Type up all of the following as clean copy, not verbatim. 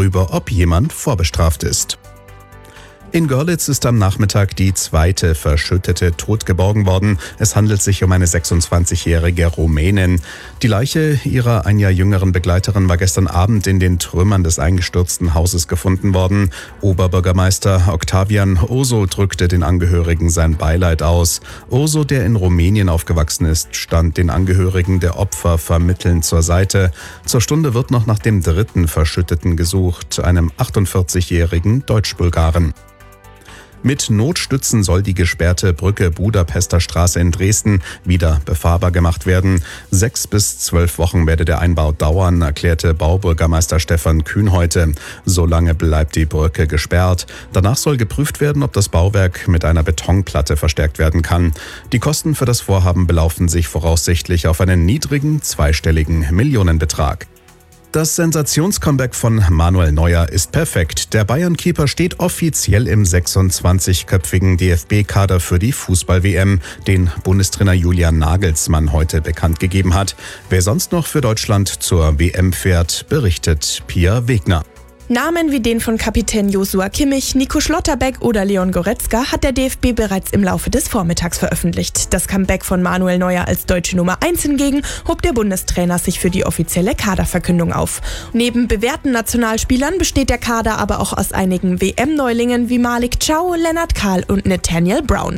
darüber, ob jemand vorbestraft ist. In Görlitz ist am Nachmittag die zweite Verschüttete tot geborgen worden. Es handelt sich um eine 26-jährige Rumänin. Die Leiche ihrer ein Jahr jüngeren Begleiterin war gestern Abend in den Trümmern des eingestürzten Hauses gefunden worden. Oberbürgermeister Octavian Urso drückte den Angehörigen sein Beileid aus. Urso, der in Rumänien aufgewachsen ist, stand den Angehörigen der Opfer vermittelnd zur Seite. Zur Stunde wird noch nach dem dritten Verschütteten gesucht, einem 48-jährigen Deutsch-Bulgaren. Mit Notstützen soll die gesperrte Brücke Budapester Straße in Dresden wieder befahrbar gemacht werden. 6 bis 12 Wochen werde der Einbau dauern, erklärte Baubürgermeister Stefan Kühn heute. Solange bleibt die Brücke gesperrt. Danach soll geprüft werden, ob das Bauwerk mit einer Betonplatte verstärkt werden kann. Die Kosten für das Vorhaben belaufen sich voraussichtlich auf einen niedrigen, zweistelligen Millionenbetrag. Das Sensationscomeback von Manuel Neuer ist perfekt. Der Bayern-Keeper steht offiziell im 26-köpfigen DFB-Kader für die Fußball-WM, den Bundestrainer Julian Nagelsmann heute bekannt gegeben hat. Wer sonst noch für Deutschland zur WM fährt, berichtet Pia Wegner. Namen wie den von Kapitän Joshua Kimmich, Nico Schlotterbeck oder Leon Goretzka hat der DFB bereits im Laufe des Vormittags veröffentlicht. Das Comeback von Manuel Neuer als deutsche Nummer 1 hingegen hob der Bundestrainer sich für die offizielle Kaderverkündung auf. Neben bewährten Nationalspielern besteht der Kader aber auch aus einigen WM-Neulingen wie Malik Chow, Lennart Kahl und Nathaniel Brown.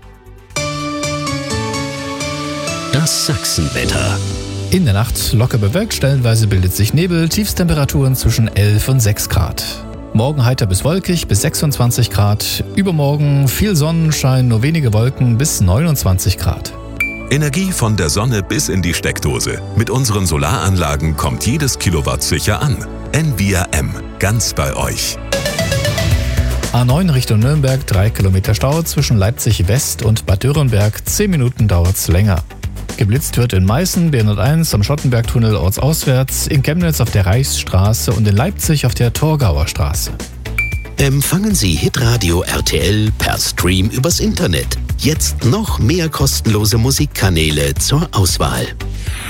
Das Sachsenwetter. In der Nacht locker bewölkt, stellenweise bildet sich Nebel, Tiefstemperaturen zwischen 11 und 6 Grad. Morgen heiter bis wolkig bis 26 Grad, übermorgen viel Sonnenschein, nur wenige Wolken bis 29 Grad. Energie von der Sonne bis in die Steckdose. Mit unseren Solaranlagen kommt jedes Kilowatt sicher an. NVRM, ganz bei euch. A9 Richtung Nürnberg, 3 Kilometer Stau zwischen Leipzig West und Bad Dürrenberg, 10 Minuten dauert's länger. Geblitzt wird in Meißen, B101 am Schottenbergtunnel ortsauswärts, in Chemnitz auf der Reichsstraße und in Leipzig auf der Torgauer Straße. Empfangen Sie Hitradio RTL per Stream übers Internet. Jetzt noch mehr kostenlose Musikkanäle zur Auswahl.